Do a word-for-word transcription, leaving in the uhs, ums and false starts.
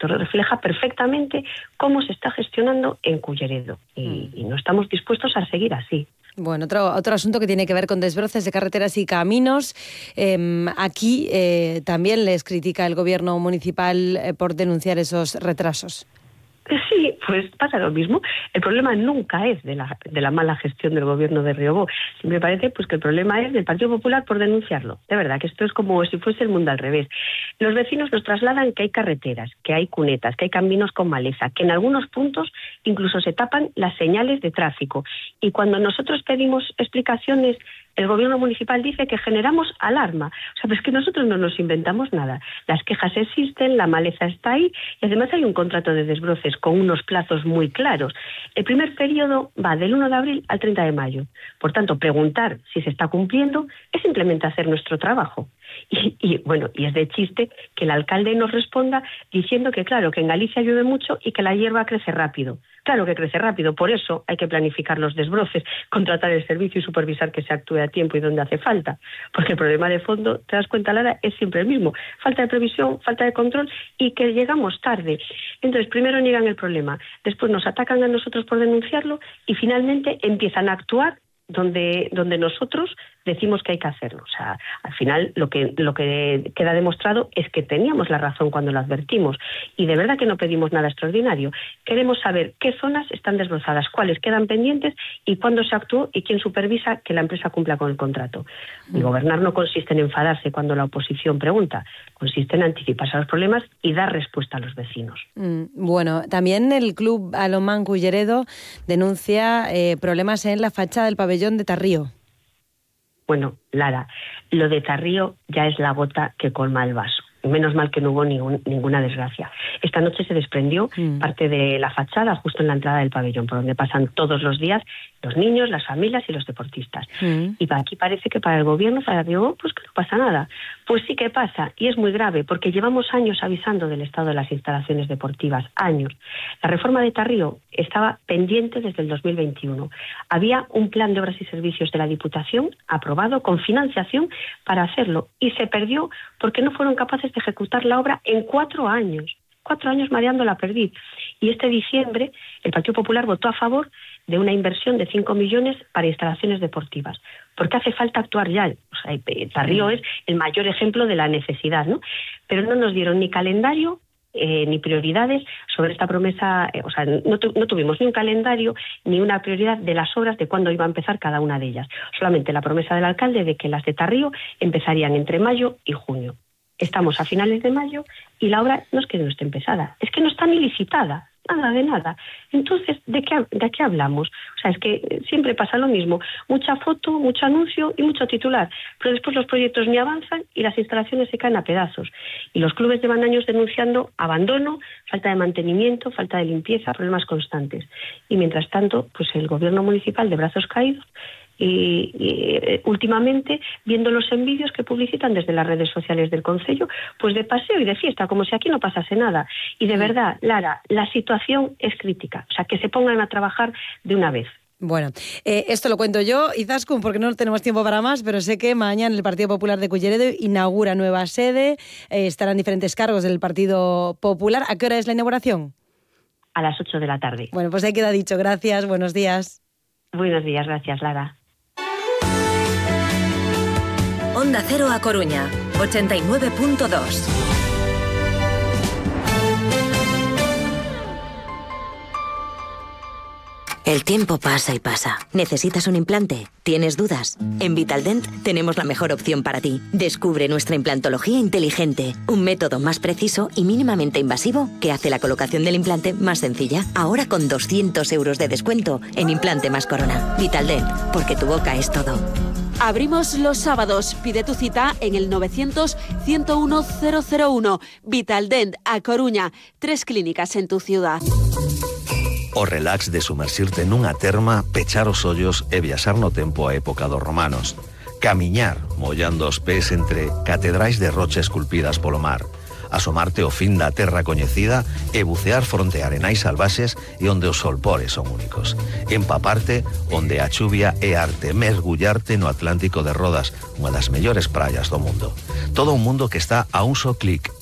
Esto refleja perfectamente cómo se está gestionando en Culleredo y, y no estamos dispuestos a seguir así. Bueno, otro, otro asunto que tiene que ver con desbroces de carreteras y caminos. Eh, aquí eh, también les critica el gobierno municipal eh, por denunciar esos retrasos. Sí, pues pasa lo mismo. El problema nunca es de la, de la mala gestión del gobierno de Riobó. Me parece pues que el problema es del Partido Popular por denunciarlo. De verdad, que esto es como si fuese el mundo al revés. Los vecinos nos trasladan que hay carreteras, que hay cunetas, que hay caminos con maleza, que en algunos puntos incluso se tapan las señales de tráfico. Y cuando nosotros pedimos explicaciones, el gobierno municipal dice que generamos alarma. O sea, pues que nosotros no nos inventamos nada. Las quejas existen, la maleza está ahí y además hay un contrato de desbroces con unos plazos muy claros. El primer periodo va del uno de abril al treinta de mayo. Por tanto, preguntar si se está cumpliendo es simplemente hacer nuestro trabajo. Y, y bueno, y es de chiste que el alcalde nos responda diciendo que claro, que en Galicia llueve mucho y que la hierba crece rápido. Claro que crece rápido, por eso hay que planificar los desbroces, contratar el servicio y supervisar que se actúe a tiempo y donde hace falta. Porque el problema de fondo, te das cuenta, Lara, es siempre el mismo. Falta de previsión, falta de control y que llegamos tarde. Entonces, primero niegan el problema, después nos atacan a nosotros por denunciarlo y finalmente empiezan a actuar donde, donde nosotros decimos que hay que hacerlo. O sea, al final lo que, lo que queda demostrado es que teníamos la razón cuando lo advertimos y de verdad que no pedimos nada extraordinario. Queremos saber qué zonas están desbrozadas, cuáles quedan pendientes y cuándo se actuó y quién supervisa que la empresa cumpla con el contrato. Y gobernar no consiste en enfadarse cuando la oposición pregunta, consiste en anticiparse a los problemas y dar respuesta a los vecinos. Mm, bueno, también el Club Alomán Culleredo denuncia eh, problemas en la fachada del pabellón de Tarrío. Bueno, Lara, lo de Tarrío ya es la gota que colma el vaso. Menos mal que no hubo ningún, ninguna desgracia. Esta noche se desprendió mm. parte de la fachada justo en la entrada del pabellón, por donde pasan todos los días los niños, las familias y los deportistas. Mm. Y aquí parece que para el gobierno, para Riobó, pues que no pasa nada. Pues sí que pasa, y es muy grave, porque llevamos años avisando del estado de las instalaciones deportivas, años. La reforma de Tarrío estaba pendiente desde el dos mil veintiuno. Había un plan de obras y servicios de la Diputación aprobado con financiación para hacerlo, y se perdió porque no fueron capaces de ejecutar la obra en cuatro años. Cuatro años mareando la perdiz. Y este diciembre el Partido Popular votó a favor de una inversión de cinco millones para instalaciones deportivas. Porque hace falta actuar ya. O sea, Tarrío es el mayor ejemplo de la necesidad, ¿no? Pero no nos dieron ni calendario eh, ni prioridades sobre esta promesa. Eh, o sea, no, tu, no tuvimos ni un calendario ni una prioridad de las obras de cuándo iba a empezar cada una de ellas. Solamente la promesa del alcalde de que las de Tarrío empezarían entre mayo y junio. Estamos a finales de mayo y la obra no es que no esté empezada, es que no está ni licitada, nada de nada. Entonces, ¿de qué, de qué hablamos? O sea, es que siempre pasa lo mismo, mucha foto, mucho anuncio y mucho titular, pero después los proyectos ni avanzan y las instalaciones se caen a pedazos. Y los clubes llevan años denunciando abandono, falta de mantenimiento, falta de limpieza, problemas constantes. Y mientras tanto, pues el gobierno municipal de brazos caídos. Y, y últimamente viendo los envíos que publicitan desde las redes sociales del concello, pues de paseo y de fiesta, como si aquí no pasase nada. Y de verdad, Lara, la situación es crítica, o sea, que se pongan a trabajar de una vez. Bueno, eh, esto lo cuento yo, Izaskun, porque no tenemos tiempo para más, pero sé que mañana el Partido Popular de Culleredo inaugura nueva sede, eh, estarán diferentes cargos del Partido Popular. ¿A qué hora es la inauguración? A las ocho de la tarde. Bueno, pues ahí queda dicho. Gracias, buenos días. Buenos días, gracias, Lara. Onda Cero A Coruña, ochenta y nueve punto dos. El tiempo pasa y pasa. ¿Necesitas un implante? ¿Tienes dudas? En Vitaldent tenemos la mejor opción para ti. Descubre nuestra implantología inteligente, un método más preciso y mínimamente invasivo que hace la colocación del implante más sencilla. Ahora con doscientos euros de descuento en Implante más Corona. Vitaldent, porque tu boca es todo. Abrimos los sábados. Pide tu cita en el novecientos, ciento uno, cero cero uno. Vitaldent, A Coruña. Tres clínicas en tu ciudad. O relax de sumerxirte nunha terma, pechar os ollos e viaxar no tempo a época dos romanos. Camiñar, mollando os pés entre catedrais de rocha esculpidas polo mar. Asomarte ao fin da terra coñecida e bucear fronte a arenais salvaxes e onde os solpores son únicos. Empaparte onde a chuvia é arte, mergullarte no Atlántico de Rodas, unha das mellores praias do mundo. Todo un mundo que está a un só clic